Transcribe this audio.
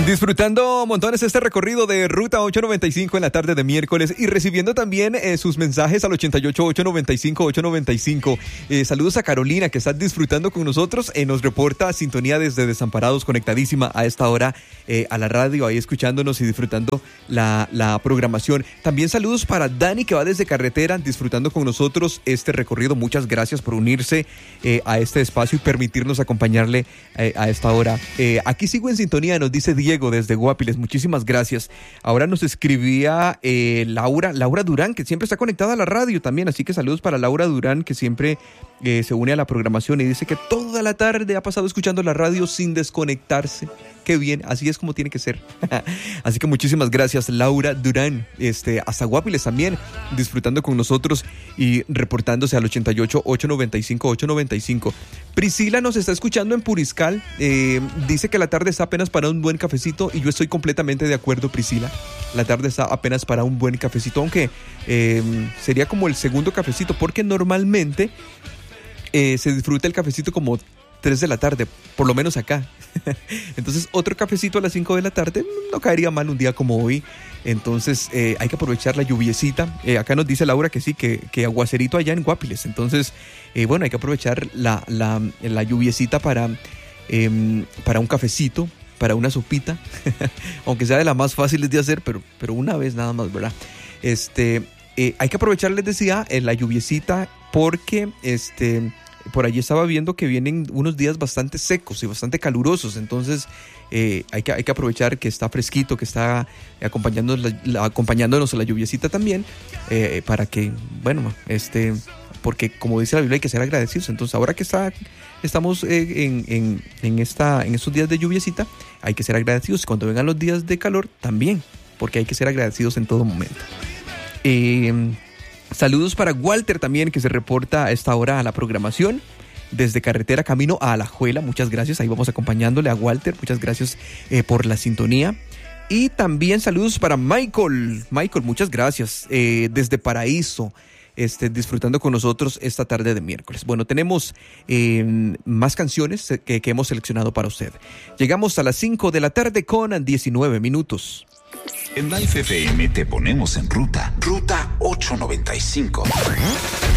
Disfrutando montones este recorrido de Ruta 895 en la tarde de miércoles y recibiendo también sus mensajes al 88-895-895. Saludos a Carolina, que está disfrutando con nosotros. Nos reporta sintonía desde Desamparados, conectadísima a esta hora a la radio, ahí escuchándonos y disfrutando la programación. También saludos para Dani, que va desde carretera disfrutando con nosotros este recorrido. Muchas gracias por unirse a este espacio y permitirnos acompañarle a esta hora. Aquí sigo en sintonía, nos dice Diego desde Guapiles, muchísimas gracias. Ahora nos escribía Laura Durán, que siempre está conectada a la radio también, así que saludos para Laura Durán, que siempre se une a la programación y dice que toda la tarde ha pasado escuchando la radio sin desconectarse. Qué bien, así es como tiene que ser. Así que muchísimas gracias, Laura Durán, hasta Guapiles también, disfrutando con nosotros y reportándose al 88-895-895. Priscila nos está escuchando en Puriscal, dice que la tarde está apenas para un buen cafecito y yo estoy completamente de acuerdo, Priscila. La tarde está apenas para un buen cafecito, aunque sería como el segundo cafecito, porque normalmente se disfruta el cafecito como 3 de la tarde, por lo menos acá. Entonces otro cafecito a las 5 de la tarde no caería mal un día como hoy. Entonces hay que aprovechar la lluviecita. Acá nos dice Laura que sí, que aguacerito allá en Guapiles. Entonces bueno, hay que aprovechar la lluviecita para un cafecito, para una sopita. Aunque sea de las más fáciles de hacer, pero una vez nada más, ¿verdad? Hay que aprovechar, les decía, la lluviecita, porque por allí estaba viendo que vienen unos días bastante secos y bastante calurosos. Entonces hay que aprovechar que está fresquito, que está acompañándonos a la lluviecita también, para que, bueno, porque como dice la Biblia, hay que ser agradecidos. Entonces ahora que estamos en estos días de lluviecita, hay que ser agradecidos. Cuando vengan los días de calor también, porque hay que ser agradecidos en todo momento. Saludos para Walter también, que se reporta a esta hora a la programación desde carretera camino a Alajuela. Muchas gracias, ahí vamos acompañándole a Walter. Muchas gracias por la sintonía. Y también saludos para Michael, muchas gracias, desde Paraíso, disfrutando con nosotros esta tarde de miércoles. Bueno, tenemos más canciones que hemos seleccionado para usted. Llegamos a las 5 de la tarde con 19 minutos. En Life FM te ponemos en ruta. Ruta 895.